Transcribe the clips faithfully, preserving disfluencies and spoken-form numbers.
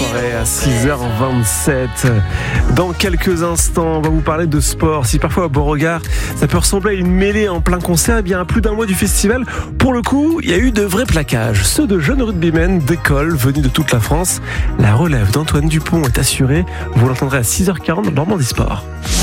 soirée à six heures vingt-sept. Dans quelques instants, on va vous parler de sport. Si parfois à Beauregard, ça peut ressembler à une mêlée en plein concert, eh bien à plus d'un mois du festival, pour le coup, il y a eu de vrais plaquages. Ceux de jeunes rugbymen d'école venus de toute la France. La relève d'Antoine Dupont est assurée. Vous l'entendrez à six heures quarante dans Normandie Sport.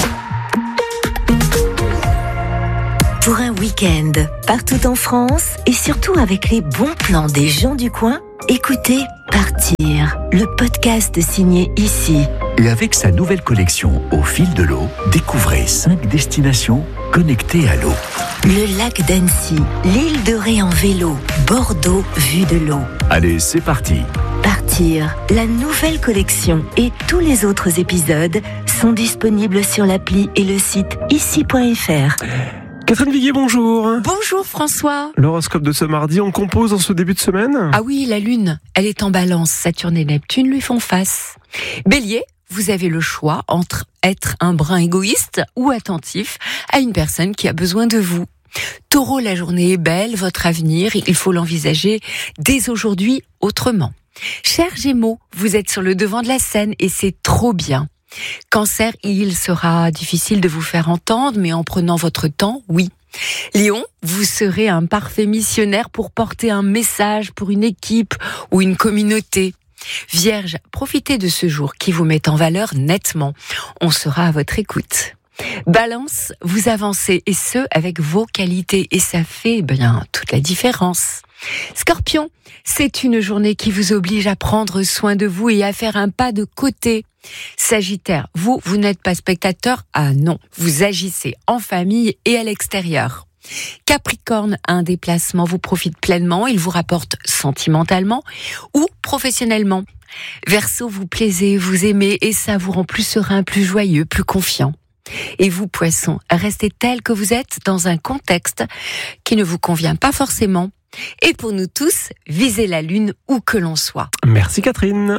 Pour un week-end, partout en France et surtout avec les bons plans des gens du coin, écoutez Partir, le podcast signé Ici. Et avec sa nouvelle collection Au fil de l'eau, découvrez cinq destinations connectées à l'eau. Le lac d'Annecy, l'île de Ré en vélo, Bordeaux vue de l'eau. Allez, c'est parti. Partir, la nouvelle collection et tous les autres épisodes sont disponibles sur l'appli et le site ici point f r. Catherine Viguier, bonjour. Bonjour François. L'horoscope de ce mardi, on compose en ce début de semaine ? Ah oui, la Lune, elle est en balance. Saturne et Neptune lui font face. Bélier, vous avez le choix entre être un brin égoïste ou attentif à une personne qui a besoin de vous. Taureau, la journée est belle, votre avenir, il faut l'envisager dès aujourd'hui autrement. Cher Gémeaux, vous êtes sur le devant de la scène et c'est trop bien. Cancer, il sera difficile de vous faire entendre, mais en prenant votre temps, oui. Lion, vous serez un parfait missionnaire pour porter un message pour une équipe ou une communauté. Vierge, profitez de ce jour qui vous met en valeur nettement. On sera à votre écoute. Balance, vous avancez et ce, avec vos qualités et ça fait bien toute la différence. Scorpion, c'est une journée qui vous oblige à prendre soin de vous et à faire un pas de côté. Sagittaire, vous, vous n'êtes pas spectateur, ah non, vous agissez en famille et à l'extérieur. Capricorne, un déplacement vous profite pleinement, il vous rapporte sentimentalement ou professionnellement. Verseau, vous plaisez, vous aimez et ça vous rend plus serein, plus joyeux, plus confiant. Et vous, Poisson, restez tel que vous êtes dans un contexte qui ne vous convient pas forcément. Et pour nous tous, visez la lune où que l'on soit. Merci Catherine.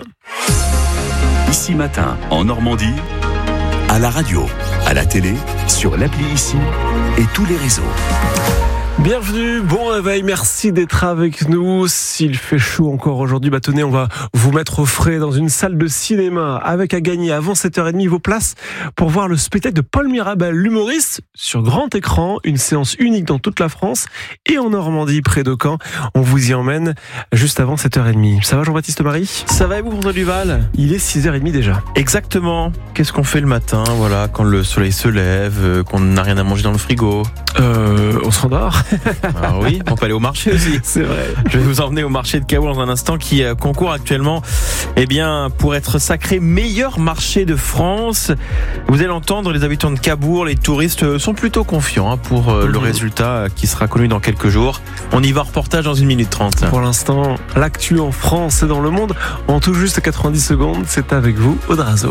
Ici Matin, en Normandie, à la radio, à la télé, sur l'appli Ici et tous les réseaux. Bienvenue, bon réveil, merci d'être avec nous. S'il fait chaud encore aujourd'hui, bah tenez, on va vous mettre au frais dans une salle de cinéma avec à gagner avant sept heures trente vos places pour voir le spectacle de Paul Mirabel, l'humoriste, sur grand écran, une séance unique dans toute la France et en Normandie, près de Caen. On vous y emmène juste avant sept heures trente. Ça va Jean-Baptiste Marie ? Ça va et vous François Duval ? Il est six heures trente déjà. Exactement. Qu'est-ce qu'on fait le matin, voilà, quand le soleil se lève, qu'on n'a rien à manger dans le frigo ? Euh, on se rendort. Ah oui, on peut aller au marché aussi. C'est vrai. Je vais vous emmener au marché de Cabourg dans un instant qui concourt actuellement eh bien, pour être sacré meilleur marché de France. Vous allez entendre, les habitants de Cabourg, les touristes sont plutôt confiants hein, pour mmh. le résultat qui sera connu dans quelques jours. On y va, reportage dans une minute trente. Pour l'instant, l'actu en France et dans le monde en tout juste quatre-vingt-dix secondes. C'est avec vous, Audrazo.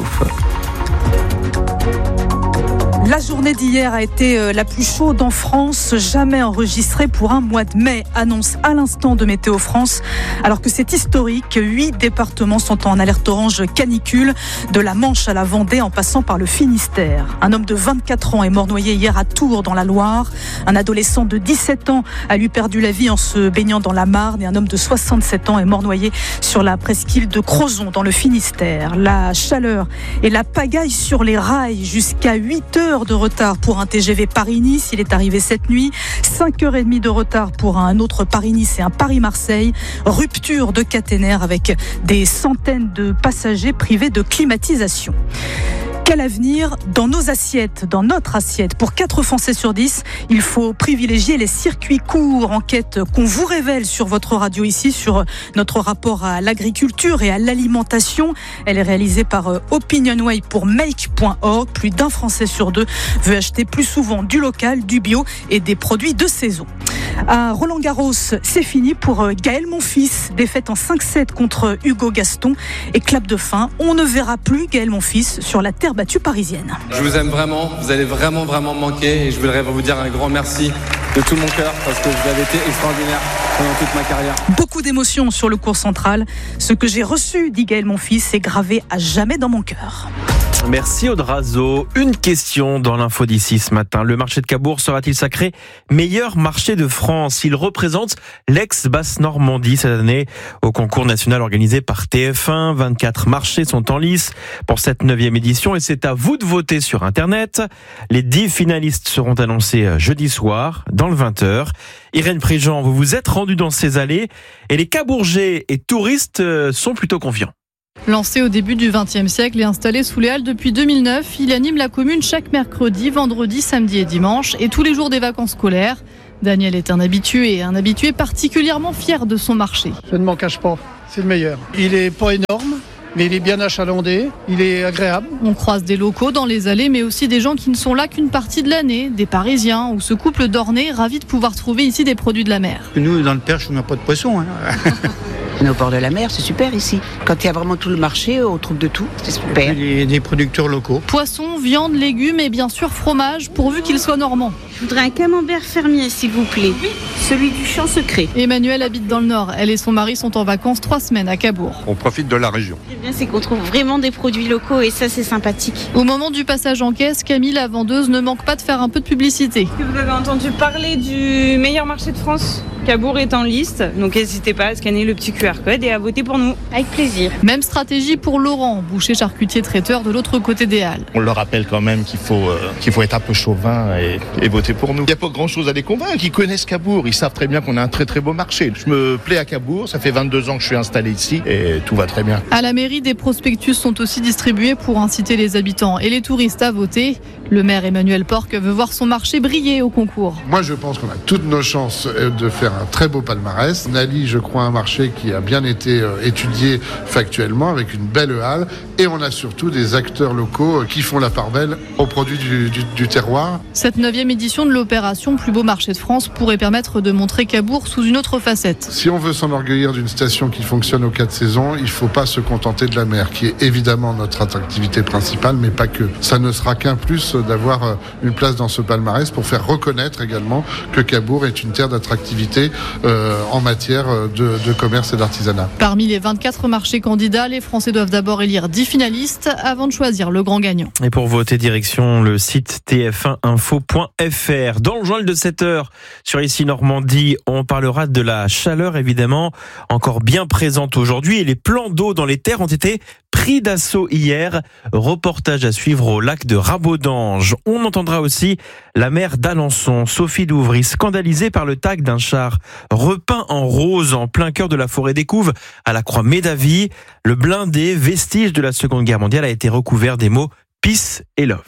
La journée d'hier a été la plus chaude en France, jamais enregistrée pour un mois de mai, annonce à l'instant de Météo France. Alors que c'est historique, huit départements sont en alerte orange canicule, de la Manche à la Vendée en passant par le Finistère. Un homme de vingt-quatre ans est mort noyé hier à Tours dans la Loire. Un adolescent de dix-sept ans a lui perdu la vie en se baignant dans la Marne et un homme de soixante-sept ans est mort noyé sur la presqu'île de Crozon dans le Finistère. La chaleur et la pagaille sur les rails jusqu'à huit heures de retard pour un T G V Paris-Nice, il est arrivé cette nuit, cinq heures trente de retard pour un autre Paris-Nice et un Paris-Marseille, rupture de caténaire avec des centaines de passagers privés de climatisation. Quel avenir dans nos assiettes, dans notre assiette ? Pour quatre Français sur dix, il faut privilégier les circuits courts. Enquête qu'on vous révèle sur votre radio ici, sur notre rapport à l'agriculture et à l'alimentation. Elle est réalisée par Opinionway pour make point org. Plus d'un Français sur deux veut acheter plus souvent du local, du bio et des produits de saison. À Roland-Garros, c'est fini pour Gaël Monfils. Défaite en cinq sept contre Hugo Gaston. Et clap de fin, on ne verra plus Gaël Monfils sur la terre battue parisienne. Je vous aime vraiment, vous allez vraiment vraiment me manquer et je voudrais vous dire un grand merci de tout mon cœur parce que vous avez été extraordinaire pendant toute ma carrière. Beaucoup d'émotions sur le court central. Ce que j'ai reçu, dit Gaël Monfils, est gravé à jamais dans mon cœur. Merci Audrazo. Une question dans l'info d'ici ce matin. Le marché de Cabourg sera-t-il sacré meilleur marché de France? Il représente l'ex-Basse-Normandie cette année au concours national organisé par T F un. vingt-quatre marchés sont en lice pour cette neuvième édition et c'est à vous de voter sur Internet. Les dix finalistes seront annoncés jeudi soir dans le vingt heures. Irène Préjean, vous vous êtes rendue dans ces allées et les Cabourgeais et touristes sont plutôt confiants. Lancé au début du vingtième siècle et installé sous les Halles depuis deux mille neuf, il anime la commune chaque mercredi, vendredi, samedi et dimanche et tous les jours des vacances scolaires. Daniel est un habitué, un habitué particulièrement fier de son marché. Je ne m'en cache pas, c'est le meilleur. Il est pas énorme, mais il est bien achalandé, il est agréable. On croise des locaux dans les allées, mais aussi des gens qui ne sont là qu'une partie de l'année, des Parisiens ou ce couple d'Ornais ravis de pouvoir trouver ici des produits de la mer. Nous, dans le Perche, on n'a pas de poisson. Hein. On est au bord de la mer, c'est super ici. Quand il y a vraiment tout le marché, on trouve de tout, c'est super. Il y a des producteurs locaux. Poissons, viande, légumes et bien sûr fromage, pourvu qu'il soit normand. Je voudrais un camembert fermier, s'il vous plaît. Oui. Celui du champ secret. Emmanuelle habite dans le Nord. Elle et son mari sont en vacances trois semaines à Cabourg. On profite de la région. Ce qui est bien, c'est qu'on trouve vraiment des produits locaux et ça, c'est sympathique. Au moment du passage en caisse, Camille, la vendeuse, ne manque pas de faire un peu de publicité. Est-ce que vous avez entendu parler du meilleur marché de France ? Cabourg est en liste, donc n'hésitez pas à scanner le petit Q R code et à voter pour nous. Avec plaisir. Même stratégie pour Laurent, boucher charcutier traiteur de l'autre côté des Halles. On leur rappelle quand même qu'il faut, euh, qu'il faut être un peu chauvin et, et voter pour nous. Il n'y a pas grand chose à les convaincre, ils connaissent Cabourg, ils savent très bien qu'on a un très très beau marché. Je me plais à Cabourg, ça fait vingt-deux ans que je suis installé ici et tout va très bien. À la mairie, des prospectus sont aussi distribués pour inciter les habitants et les touristes à voter. Le maire Emmanuel Porc veut voir son marché briller au concours. Moi je pense qu'on a toutes nos chances de faire un très beau palmarès. On allie, je crois, un marché qui a bien été étudié factuellement avec une belle halle et on a surtout des acteurs locaux qui font la part belle aux produits du, du, du terroir. Cette neuvième édition de l'opération Plus beau marché de France pourrait permettre de montrer Cabourg sous une autre facette. Si on veut s'enorgueillir d'une station qui fonctionne aux quatre saisons, il ne faut pas se contenter de la mer, qui est évidemment notre attractivité principale, mais pas que. Ça ne sera qu'un plus d'avoir une place dans ce palmarès pour faire reconnaître également que Cabourg est une terre d'attractivité euh, en matière de, de commerce et d'artisanat. Parmi les vingt-quatre marchés candidats, les Français doivent d'abord élire dix finalistes avant de choisir le grand gagnant. Et pour voter, direction le site t f un info point f r. Dans le journal de sept heures, sur Ici Normandie, on parlera de la chaleur évidemment, encore bien présente aujourd'hui, et les plans d'eau dans les terres ont été pris d'assaut hier. Reportage à suivre au lac de Rabodange. On entendra aussi la maire d'Alençon, Sophie Douvry, scandalisée par le tag d'un char repeint en rose en plein cœur de la forêt des Couves à la Croix-Médavie. Le blindé, vestige de la Seconde Guerre mondiale, a été recouvert des mots Peace et Love.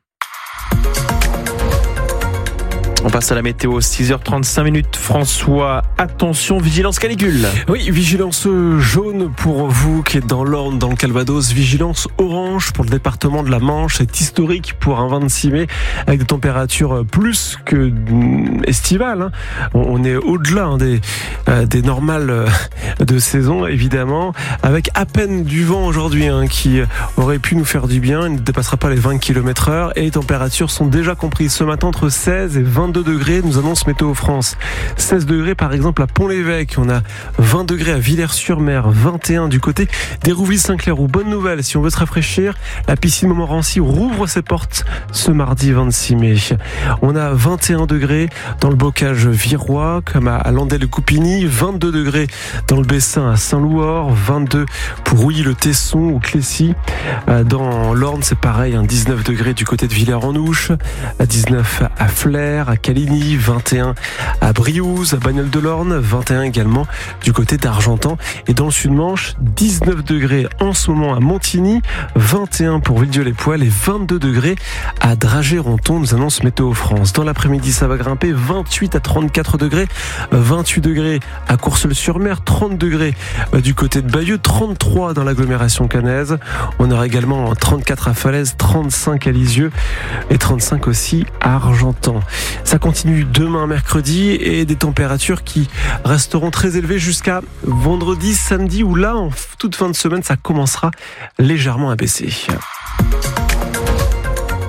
On passe à la météo, six heures trente-cinq minutes. François, attention, vigilance canicule. Oui, vigilance jaune pour vous qui êtes dans l'Orne, dans le Calvados. Vigilance orange pour le département de la Manche. C'est historique pour un vingt-six mai avec des températures plus que estivales. Hein. On est au-delà hein, des, euh, des normales de saison, évidemment. Avec à peine du vent aujourd'hui hein, qui aurait pu nous faire du bien. Il ne dépassera pas les vingt kilomètres heure et les températures sont déjà comprises ce matin entre seize et vingt-deux degrés, nous annonce Météo France. seize degrés par exemple à Pont-l'Évêque, on a vingt degrés à Villers-sur-Mer, vingt et un du côté d'Hérouville-Saint-Clair. Ou bonne nouvelle, si on veut se rafraîchir, la piscine Montmorency rouvre ses portes ce mardi vingt-six mai. On a vingt et un degrés dans le bocage virois, comme à Landais-le-Coupigny, vingt-deux degrés dans le Bessin à Saint-Louor, vingt-deux pour Rouilly-le-Tesson ou Clécy. Dans l'Orne, c'est pareil, dix-neuf degrés du côté de Villers-en-Ouche, dix-neuf à Flers, à Caligny, vingt et un à Briouze, à Bagnoles-de-l'Orne, vingt et un également du côté d'Argentan. Et dans le Sud-Manche, dix-neuf degrés en ce moment à Montigny, vingt et un pour Villedieu-les-Poêles et vingt-deux degrés à Dragey-Ronthon, nous annonce Météo France. Dans l'après-midi, ça va grimper, vingt-huit à trente-quatre degrés, vingt-huit degrés à Courseulles-sur-Mer, trente degrés du côté de Bayeux, trente-trois dans l'agglomération caennaise. On aura également trente-quatre à Falaise, trente-cinq à Lisieux et trente-cinq aussi à Argentan. Ça continue demain mercredi et des températures qui resteront très élevées jusqu'à vendredi, samedi où là, en toute fin de semaine, ça commencera légèrement à baisser.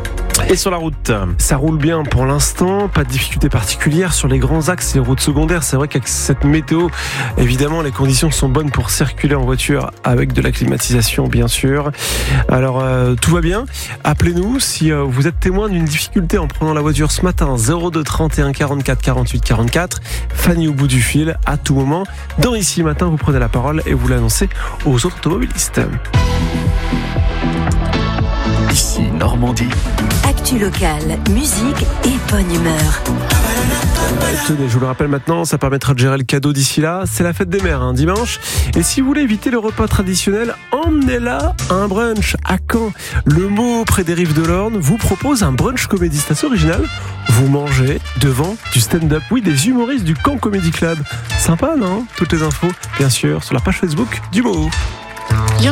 Et sur la route, ça roule bien pour l'instant, pas de difficultés particulières sur les grands axes et les routes secondaires. C'est vrai qu'avec cette météo, évidemment, les conditions sont bonnes pour circuler en voiture avec de la climatisation, bien sûr. Alors, euh, tout va bien. Appelez-nous si euh, vous êtes témoin d'une difficulté en prenant la voiture ce matin. zéro deux trente et un quarante-quatre quarante-huit quarante-quatre. Fanny au bout du fil, à tout moment. Dans Ici Matin, vous prenez la parole et vous l'annoncez aux autres automobilistes. Ici Normandie. Actu locale, musique et bonne humeur. Tenez, je vous le rappelle maintenant, ça permettra de gérer le cadeau d'ici là. C'est la fête des mères, hein, dimanche. Et si vous voulez éviter le repas traditionnel, emmenez-la à un brunch à Caen. Le mot près des rives de l'Orne vous propose un brunch comédie. C'est assez original. Vous mangez devant du stand-up. Oui, des humoristes du Caen Comedy Club. Sympa, non ? Toutes les infos, bien sûr, sur la page Facebook du Mot.